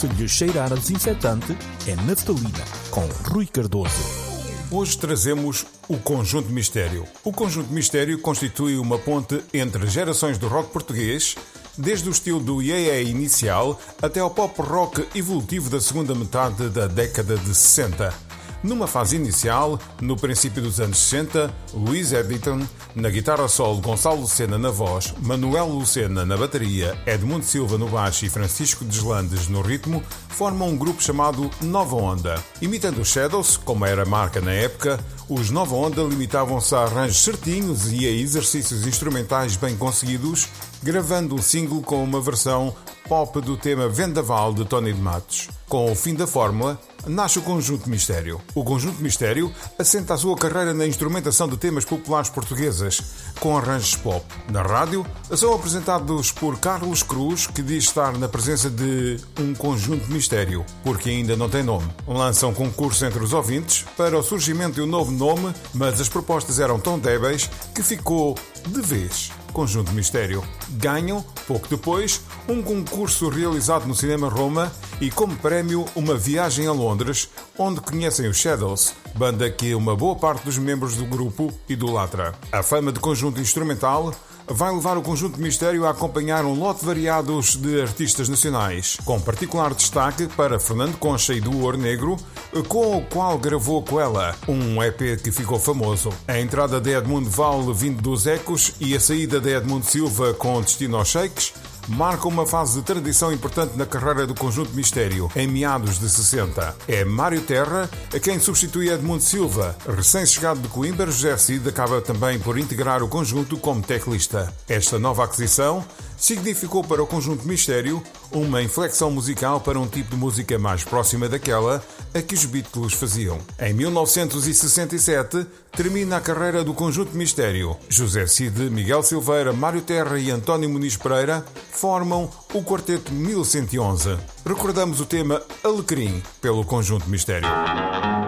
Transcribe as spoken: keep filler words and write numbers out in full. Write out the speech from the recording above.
se lhe cheirar a desinfetante, é naftalina, com Rui Cardoso. Hoje trazemos o Conjunto Mistério. O Conjunto Mistério constitui uma ponte entre gerações do rock português, desde o estilo do yeah inicial até ao pop rock evolutivo da segunda metade da década de sessenta. Numa fase inicial, no princípio dos anos sessenta, Luís Editon, na guitarra solo, Gonçalo Lucena na voz, Manuel Lucena na bateria, Edmundo Silva no baixo e Francisco Deslandes no ritmo, formam um grupo chamado Nova Onda. Imitando os Shadows, como era a marca na época, os Nova Onda limitavam-se a arranjos certinhos e a exercícios instrumentais bem conseguidos, gravando um single com uma versão pop do tema Vendaval de Tony de Matos. Com o fim da fórmula, nasce o Conjunto Mistério. O Conjunto Mistério assenta a sua carreira na instrumentação de temas populares portuguesas, com arranjos pop. Na rádio, são apresentados por Carlos Cruz, que diz estar na presença de um Conjunto Mistério, porque ainda não tem nome. Lançam um concurso entre os ouvintes para o surgimento de um novo nome, mas as propostas eram tão débeis que ficou de vez Conjunto Mistério. Ganham, pouco depois, um concurso realizado no Cinema Roma e, como prémio, uma viagem a Londres, onde conhecem os Shadows, banda que uma boa parte dos membros do grupo idolatra. A fama de conjunto instrumental vai levar o Conjunto Mistério a acompanhar um lote variado de artistas nacionais, com particular destaque para Fernando Concha e do Ouro Negro, com o qual gravou Coela, um E P que ficou famoso. A entrada de Edmundo Val vindo dos Ecos e a saída de Edmundo Silva com Destino aos Shakes marca uma fase de tradição importante na carreira do Conjunto Mistério, em meados de sessenta. É Mário Terra a quem substitui Edmundo Silva. Recém-chegado de Coimbra, José Cid acaba também por integrar o conjunto como teclista. Esta nova aquisição significou para o Conjunto Mistério uma inflexão musical para um tipo de música mais próxima daquela a que os Beatles faziam. Em mil novecentos e sessenta e sete, termina a carreira do Conjunto Mistério. José Cid, Miguel Silveira, Mário Terra e António Muniz Pereira formam o Quarteto mil cento e onze. Recordamos o tema Alecrim pelo Conjunto Mistério.